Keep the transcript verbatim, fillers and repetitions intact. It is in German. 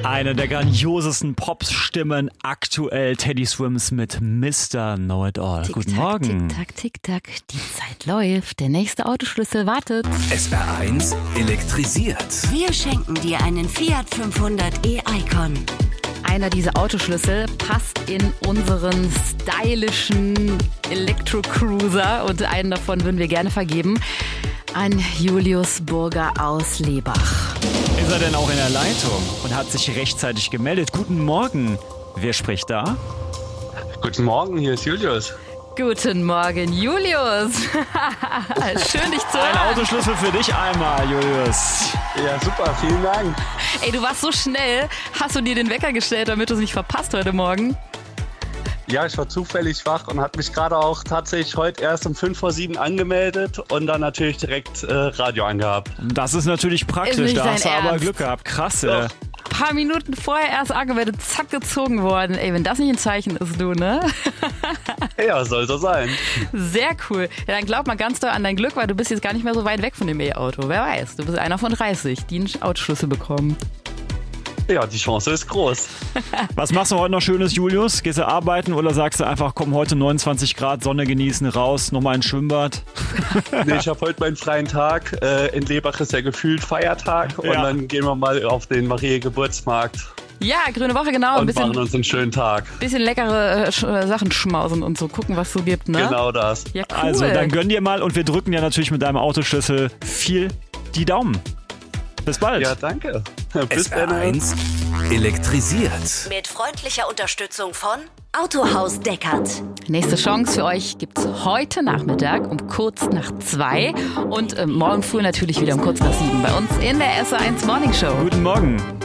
Eine der grandiosesten Pop-Stimmen aktuell, Teddy Swims mit Mister Know-It-All. Tick, Guten tack, Morgen. Tick, tack, tick, tack. Die Zeit läuft. Der nächste Autoschlüssel wartet. S R eins elektrisiert. Wir schenken dir einen Fiat fünfhundert e-Icon. Einer dieser Autoschlüssel passt in unseren stylischen Elektrocruiser und einen davon würden wir gerne vergeben an Julius Burger aus Lebach. Ist er denn auch in der Leitung und hat sich rechtzeitig gemeldet? Guten Morgen. Wer spricht da? Guten Morgen, hier ist Julius. Guten Morgen, Julius. Schön, dich zu Ein hören. Autoschlüssel für dich einmal, Julius. Ja, super, vielen Dank. Ey, du warst so schnell. Hast du dir den Wecker gestellt, damit du es nicht verpasst heute Morgen? Ja, ich war zufällig wach und habe mich gerade auch tatsächlich heute erst um fünf vor sieben angemeldet und dann natürlich direkt äh, Radio angehabt. Das ist natürlich Ist praktisch, nicht da dein hast du aber Ernst? Glück gehabt. Krass, Doch. ey. Ein paar Minuten vorher erst angemeldet, zack, gezogen worden. Ey, wenn das nicht ein Zeichen ist, du, ne? Ja, soll so sein. Sehr cool. Ja, dann glaub mal ganz doll an dein Glück, weil du bist jetzt gar nicht mehr so weit weg von dem E-Auto. Wer weiß, du bist einer von dreißig, die einen Autoschlüssel bekommen. Ja, die Chance ist groß. Was machst du heute noch Schönes, Julius? Gehst du arbeiten oder sagst du einfach, komm, heute neunundzwanzig Grad, Sonne genießen, raus, nochmal ins Schwimmbad? Nee, ich habe heute meinen freien Tag. Äh, in Lebach ist ja gefühlt Feiertag. Und Ja. dann gehen wir mal auf den Marie-Geburtsmarkt Ja, grüne Woche, genau. Ein und bisschen, machen uns einen schönen Tag. bisschen leckere äh, Sch- äh, Sachen schmausen und so, gucken, was so gibt, ne? Genau das. Ja, cool. Also, dann gönn dir mal und wir drücken dir natürlich mit deinem Autoschlüssel viel die Daumen. Bis bald. Ja, danke. Bis S R dann. eins elektrisiert. Mit freundlicher Unterstützung von Autohaus Deckert. Nächste Chance für euch gibt's heute Nachmittag um kurz nach zwei und äh, morgen früh natürlich wieder um kurz nach sieben bei uns in der S R eins Morning Show. Guten Morgen.